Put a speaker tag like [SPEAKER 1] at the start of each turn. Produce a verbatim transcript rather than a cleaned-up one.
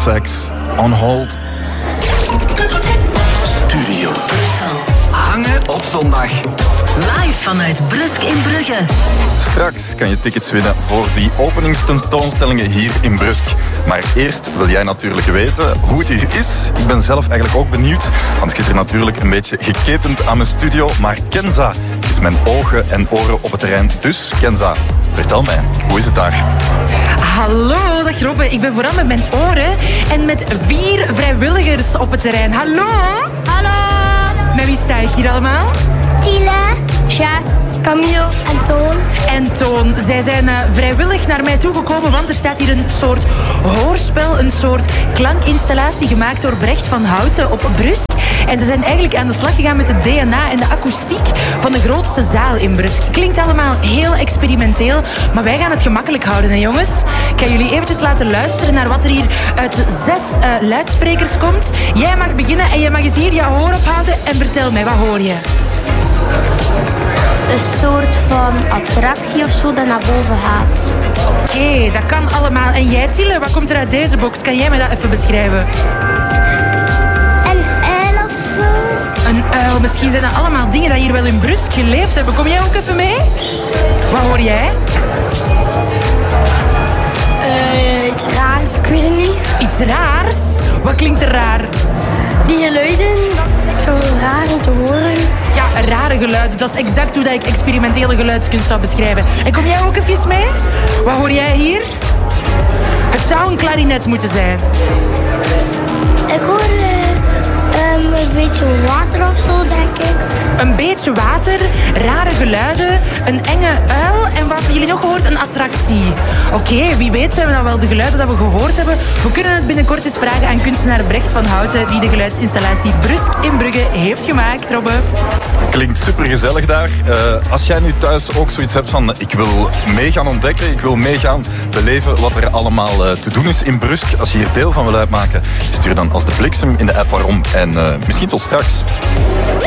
[SPEAKER 1] Sex on hold.
[SPEAKER 2] Studio Brussel. Hangen op zondag.
[SPEAKER 3] Live vanuit Brusk in Brugge.
[SPEAKER 1] Straks kan je tickets winnen voor die openingstentoonstellingen hier in Brusk. Maar eerst wil jij natuurlijk weten hoe het hier is. Ik ben zelf eigenlijk ook benieuwd, want ik zit hier natuurlijk een beetje geketend aan mijn studio. Maar Kenza is mijn ogen en oren op het terrein. Dus Kenza, vertel mij, hoe is het daar?
[SPEAKER 4] Hallo, dag Robbe. Ik ben vooral met mijn oren en met vier vrijwilligers op het terrein. Hallo?
[SPEAKER 5] Hallo.
[SPEAKER 4] Met wie sta ik hier allemaal?
[SPEAKER 5] Tila, Jacques, Camille en Toon.
[SPEAKER 4] En Toon. Zij zijn uh, vrijwillig naar mij toegekomen, want er staat hier een soort hoorspel, een soort klankinstallatie gemaakt door Brecht van Houten op Brusk. En ze zijn eigenlijk aan de slag gegaan met het D N A en de akoestiek van de grootste zaal in Brusk. Klinkt allemaal heel experimenteel, maar wij gaan het gemakkelijk houden, hè jongens. Ik ga jullie eventjes laten luisteren naar wat er hier uit zes uh, luidsprekers komt. Jij mag beginnen en jij mag eens hier jouw hoor ophouden en vertel mij, wat hoor je?
[SPEAKER 5] Een soort van attractie of zo dat naar boven gaat.
[SPEAKER 4] Oké, okay, dat kan allemaal. En jij, Tille, wat komt er uit deze box? Kan jij me dat even beschrijven?
[SPEAKER 5] Een uil of zo.
[SPEAKER 4] Een uil. Misschien zijn dat allemaal dingen die hier wel in Brusk geleefd hebben. Kom jij ook even mee? Wat hoor jij?
[SPEAKER 5] Uh, iets raars, ik weet het niet.
[SPEAKER 4] Iets raars? Wat klinkt er raar?
[SPEAKER 5] Die geluiden, zo raar om te horen.
[SPEAKER 4] Ja, rare geluiden. Dat is exact hoe dat ik experimentele geluidskunst zou beschrijven. En kom jij ook even mee? Wat hoor jij hier? Het zou een klarinet moeten zijn.
[SPEAKER 5] Ik hoor uh, um, een beetje water of zo, denk ik.
[SPEAKER 4] Een beetje water, rare geluiden, een enge uil en wat hebben jullie nog gehoord? Een attractie. Oké, okay, wie weet zijn we dan wel de geluiden dat we gehoord hebben. We kunnen het binnenkort eens vragen aan kunstenaar Brecht van Houten die de geluidsinstallatie Brusk in Brugge heeft gemaakt, Robbe.
[SPEAKER 1] Klinkt supergezellig daar. Uh, als jij nu thuis ook zoiets hebt van ik wil mee gaan ontdekken, ik wil mee gaan beleven wat er allemaal uh, te doen is in Brusk. Als je hier deel van wil uitmaken, stuur dan als de bliksem in de app waarom. En uh, misschien tot straks.